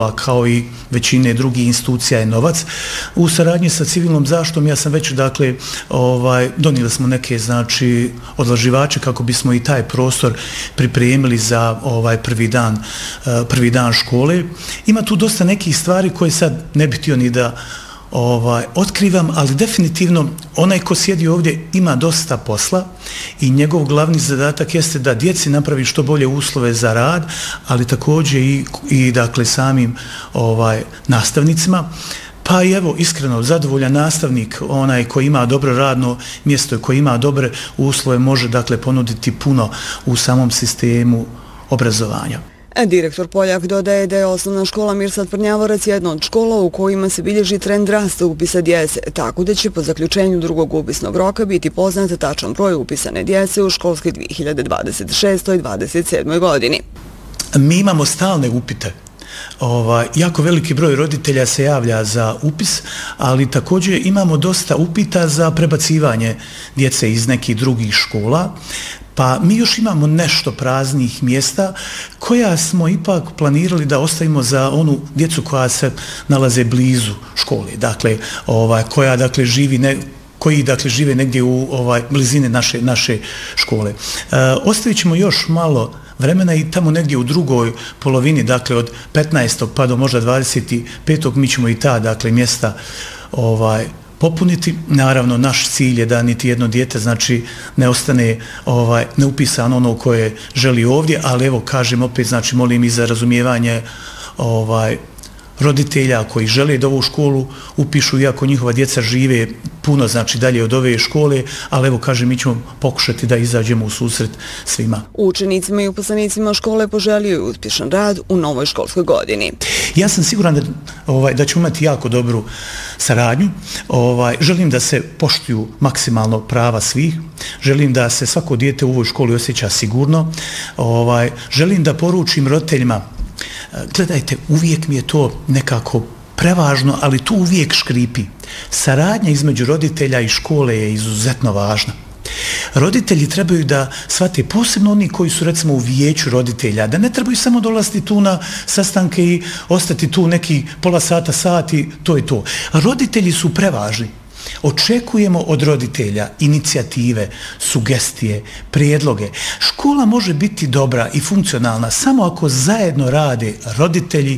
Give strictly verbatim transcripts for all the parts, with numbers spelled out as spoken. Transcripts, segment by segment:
kao i većine drugih institucija je novac. U saradnji sa civilnom zaštitom ja sam već, dakle, ovaj, donijeli smo neke, znači, odlaživače kako bismo i taj prostor pripremili za ovaj prvi dan, prvi dan škole. Ima tu dosta nekih stvari koje sad ne bi htio ni da Ovaj, otkrivam, ali definitivno onaj ko sjedi ovdje ima dosta posla i njegov glavni zadatak jeste da djeci napravi što bolje uslove za rad, ali također i, i dakle samim ovaj, nastavnicima. Pa i evo, iskreno, zadovoljan nastavnik, onaj koji ima dobro radno mjesto i koji ima dobre uslove, može dakle ponuditi puno u samom sistemu obrazovanja. Direktor Poljak dodaje da je osnovna škola Mirsad Prnjavorac jedna od škola u kojima se bilježi trend rasta upisa djece, tako da će po zaključenju drugog upisnog roka biti poznat tačan broj upisane djece u školskoj dvije hiljade dvadeset šestoj dvadeset sedmoj godini. Mi imamo stalne upite. Ovaj, jako veliki broj roditelja se javlja za upis, ali također imamo dosta upita za prebacivanje djece iz nekih drugih škola. Pa mi još imamo nešto praznih mjesta koja smo ipak planirali da ostavimo za onu djecu koja se nalaze blizu škole, dakle, ovaj, koja dakle živi ne, koji dakle žive negdje u ovaj blizine naše naše škole. E, ostavit ćemo još malo vremena i tamo negdje u drugoj polovini, dakle od petnaestog pa do možda dvadeset petog mi ćemo i ta dakle mjesta ovaj popuniti. Naravno, naš cilj je da niti jedno dijete, znači, ne ostane ovaj, neupisano ono koje želi ovdje, ali evo, kažem opet, znači, molim i za razumijevanje ovaj, roditelja koji žele da ovu školu upišu, iako njihova djeca žive puno, znači, dalje od ove škole, ali evo, kažem, mi ćemo pokušati da izađemo u susret svima. Učenicima i uposlenicima škole poželio je uspješan rad u novoj školskoj godini. Ja sam siguran da, ovaj, da ćemo imati jako dobru saradnju. Ovaj, želim da se poštuju maksimalno prava svih. Želim da se svako dijete u ovoj školi osjeća sigurno. Ovaj, želim da poručim roditeljima, gledajte, uvijek mi je to nekako prevažno, ali tu uvijek škripi. Saradnja između roditelja i škole je izuzetno važna. Roditelji trebaju da shvate, posebno oni koji su recimo u vijeću roditelja, da ne trebaju samo dolaziti tu na sastanke i ostati tu neki pola sata, sati, to je to. Roditelji su prevažni. Očekujemo od roditelja inicijative, sugestije, prijedloge. Škola može biti dobra i funkcionalna samo ako zajedno rade roditelji,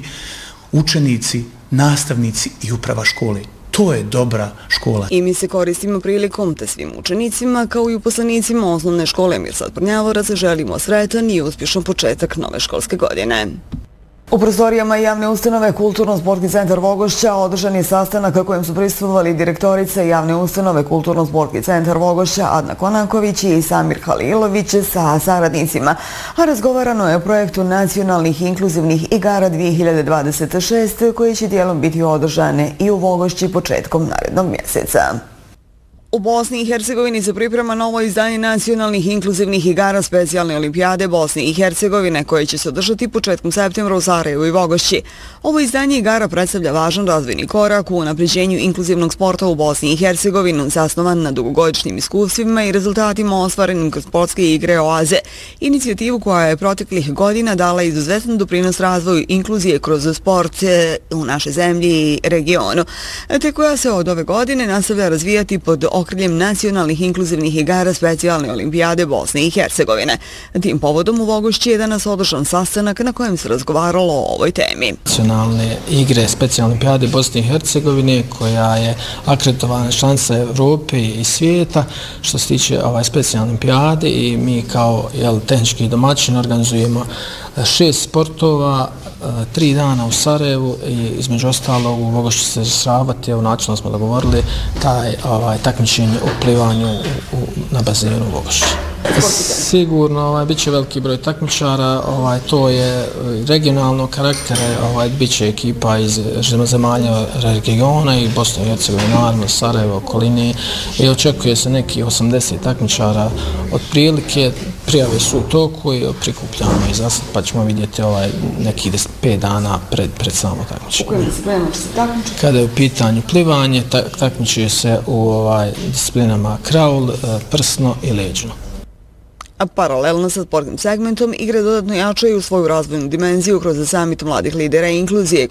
učenici, nastavnici i uprava škole. To je dobra škola. I mi se koristimo prilikom te svim učenicima, kao i uposlenicima osnovne škole Mirsad Prnjavorac, želimo sretan i uspješan početak nove školske godine. U prostorijama javne ustanove Kulturno-sportski centar Vogošća održan je sastanak kojem su prisustvovali direktorica javne ustanove Kulturno-sportski centar Vogošća Adna Konaković i Samir Halilović sa saradnicima, a razgovarano je o projektu nacionalnih inkluzivnih igara dvije hiljade dvadeset šest koji će dijelom biti održane i u Vogošći početkom narednog mjeseca. U Bosni i Hercegovini se priprema novo izdanje nacionalnih inkluzivnih igara specijalne olimpijade Bosne i Hercegovine koje će se održati početkom septembra u Sarajevu i Vogošći. Ovo izdanje igara predstavlja važan razvojni korak u unapređenju inkluzivnog sporta u Bosni i Hercegovini, zasnovan na dugogodišnjim iskustvima i rezultatima ostvarenim kroz sportske igre Oaze. Inicijativu koja je proteklih godina dala izuzetan doprinos razvoju inkluzije kroz sport u našoj zemlji i regionu, te koja se od ove godine nastavlja razvijati pod okriljem nacionalnih inkluzivnih igara specijalne olimpijade Bosne i Hercegovine. Tim povodom u Vogošći je danas održan sastanak na kojem se razgovaralo o ovoj temi. Nacionalne igre specijalne olimpijade Bosne i Hercegovine, koja je akreditovana članica Evrope i svijeta što se tiče ovaj specijalne olimpijade, i mi kao jel, tehnički domaćin organizujemo šest sportova, tri dana u Sarajevu i između ostalog u Vogošću se sravati, evo načelno smo dogovorili taj ovaj, takmičenje o plivanju u, u, na bazenu u Vogošći. Sigurno ovaj, bit će veliki broj takmičara, ovaj, to je regionalnog karaktera, ovaj, bit će ekipa iz zemalja regiona i Bosne i Hercegovine, naravno Sarajevo, okoline, i očekuje se neki osamdeset takmičara otprilike. Prijave su u toku i prikupljamo i zasad, pa ćemo vidjeti ovaj, neki pet dana pred, pred samo takmičenje. U kojim disciplinama će se takmičiti? Kada je u pitanju plivanje, tak, takmičuje se u ovaj, disciplinama kraul, prsno i leđno. A paralelno sa sportnim segmentom, igre dodatno jačaju svoju razvojnu dimenziju kroz samit mladih lidera inkluzije